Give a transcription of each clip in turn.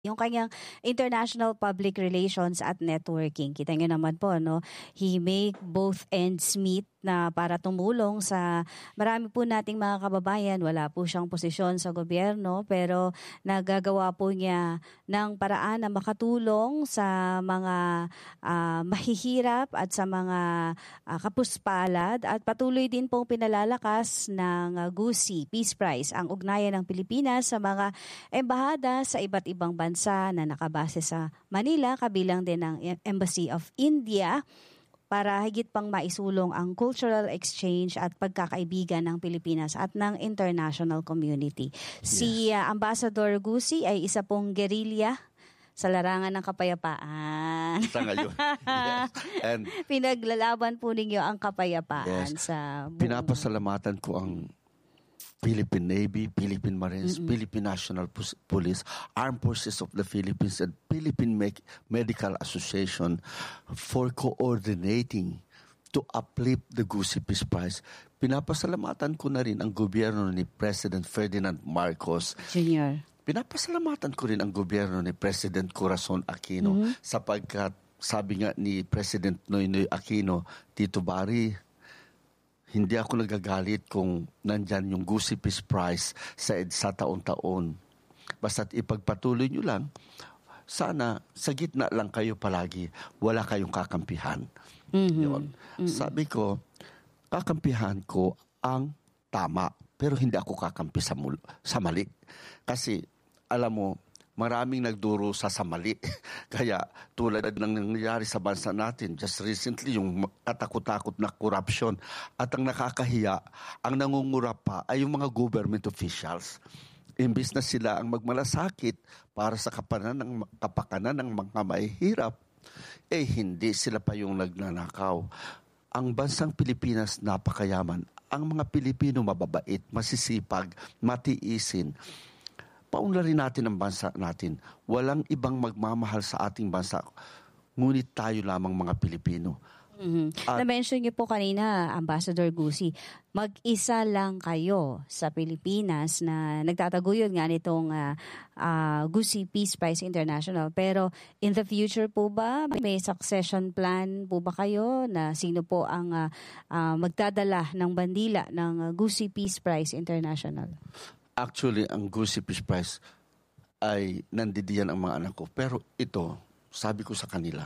Yung kanyang international public relations at networking. Kita nyo naman po, no? He make both ends meet na para tumulong sa marami po nating mga kababayan. Wala po siyang posisyon sa gobyerno pero nagagawa po niya ng paraan na makatulong sa mga mahihirap at sa mga kapuspalad at patuloy din pong pinalalakas ng GUSI Peace Prize ang ugnayan ng Pilipinas sa mga embahada sa iba't ibang bansa na nakabase sa Manila, kabilang din ng Embassy of India, para higit pang maisulong ang cultural exchange at pagkakaibigan ng Pilipinas at ng international community. Si Ambassador GUSI ay isa pong guerrilla sa larangan ng kapayapaan. Sa ngayon. Yes. And pinaglalaban po ninyo ang kapayapaan sa buong... Pinapasalamatan ko ang Philippine Navy, Philippine Marines, Philippine National Police, Armed Forces of the Philippines, and Philippine Medical Association for coordinating to uplift the GUSI Peace Prize. Pinapasalamatan ko na rin ang gobyerno ni President Ferdinand Marcos Jr. Pinapasalamatan ko rin ang gobyerno ni President Corazon Aquino sapagkat sabi nga ni President Noynoy Aquino, Tito Barry, hindi ako nagagalit kung nandyan yung GUSI Peace Prize sa taon-taon. Basta't ipagpatuloy nyo lang, sana sa gitna lang kayo palagi, wala kayong kakampihan. Yun. Sabi ko, kakampihan ko ang tama, pero hindi ako kakampi sa mali. Kasi, alam mo, maraming nagduro sa mali. Kaya tulad ng nangyayari sa bansa natin, just recently, yung katakot-takot na corruption. At ang nakakahiya, ang nangungurap pa ay yung mga government officials. Imbis na sila ang magmalasakit para sa kapakanan ng mga mahihirap, hindi sila pa yung nagnanakaw. Ang bansang Pilipinas napakayaman. Ang mga Pilipino mababait, masisipag, matiisin. Paunlarin natin ang bansa natin. Walang ibang magmamahal sa ating bansa, ngunit tayo lamang mga Pilipino. Na-mention niyo po kanina, Ambassador GUSI, mag-isa lang kayo sa Pilipinas na nagtataguyod nga nitong GUSI Peace Prize International. Pero in the future po ba, may succession plan po ba kayo na sino po ang magdadala ng bandila ng GUSI Peace Prize International? Actually, ang GUSI Peace Prize ay nandidiyan ang mga anak ko. Pero ito, sabi ko sa kanila,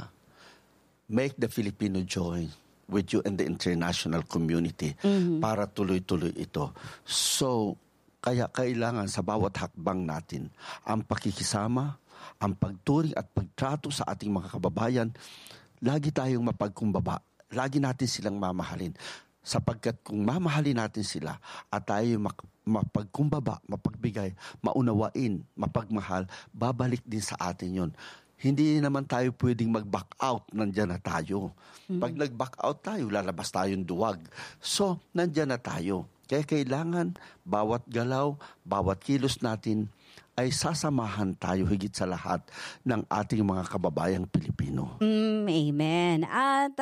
make the Filipino join with you and the international community para tuloy-tuloy ito. So, kaya kailangan sa bawat hakbang natin, ang pakikisama, ang pagturing at pagtrato sa ating mga kababayan, lagi tayong mapagkumbaba. Lagi natin silang mamahalin. Sapagkat kung mamahalin natin sila at tayo mapagkumbaba, mapagbigay, maunawain, mapagmahal, babalik din sa atin yon. Hindi naman tayo pwedeng mag-back out, nandyan na tayo. Pag nag-back out tayo, lalabas tayong duwag. So, nandyan na tayo. Kaya kailangan bawat galaw, bawat kilos natin ay sasamahan tayo higit sa lahat ng ating mga kababayang Pilipino. Amen. At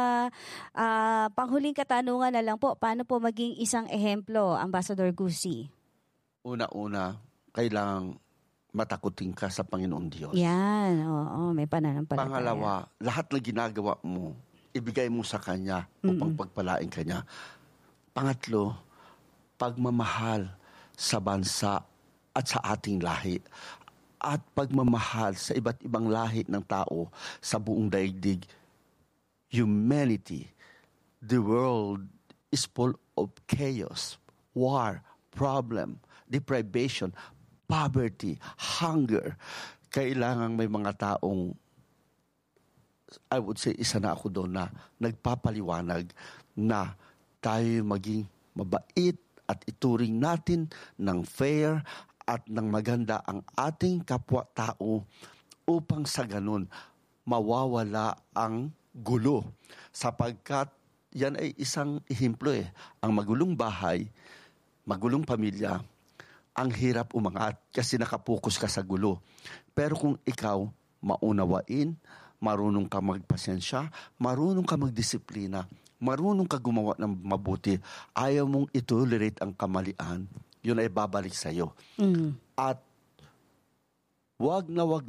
panghuling katanungan na lang po, paano po maging isang ehemplo, Ambassador GUSI? Una-una, kailangang matakutin ka sa Panginoon Diyos. Yan, oo, may pananampalataya. Pangalawa, lahat na ginagawa mo, ibigay mo sa Kanya upang pagpalain Kanya. Pangatlo, pagmamahal sa bansa at sa ating lahi. At pagmamahal sa iba't ibang lahi ng tao sa buong daigdig. Humanity, the world is full of chaos, war, problem, deprivation, poverty, hunger. Kailangan may mga taong, I would say, isa na ako doon na nagpapaliwanag na tayo maging mabait at ituring natin ng fair at ng maganda ang ating kapwa-tao upang sa ganun mawawala ang gulo. Sapagkat yan ay isang ehemplo Ang magulong bahay, magulong pamilya, ang hirap umangat kasi nakapokus ka sa gulo. Pero kung ikaw maunawain, marunong ka magpasensya, marunong ka magdisiplina, marunong ka gumawa ng mabuti, ayaw mong itolerate ang kamalian, yun ay babalik sa iyo. At wag